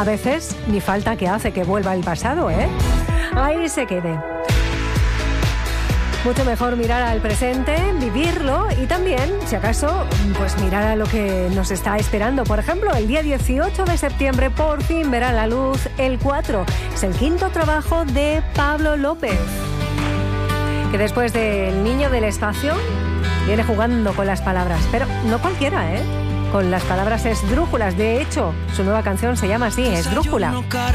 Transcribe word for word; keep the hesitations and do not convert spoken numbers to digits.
A veces ni falta que hace que vuelva el pasado, ¿eh? Ahí se quede. Mucho mejor mirar al presente, vivirlo y también, si acaso, pues mirar a lo que nos está esperando. Por ejemplo, el día dieciocho de septiembre por fin verá la luz el cuatro. Es el quinto trabajo de Pablo López, que después del Niño del Espacio viene jugando con las palabras, pero no cualquiera, ¿eh? Con las palabras esdrújulas. De hecho, su nueva canción se llama así, Esdrújula.